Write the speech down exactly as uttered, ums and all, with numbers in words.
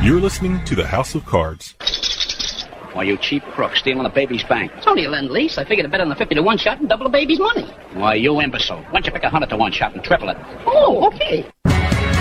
You're listening to the House of Cards. Why, you cheap crook, stealing a baby's bank. It's only a lend-lease. I figured to bet on the fifty to one shot and double the baby's money. Why, you imbecile. Why don't you pick a hundred to one shot and triple it? Oh, okay.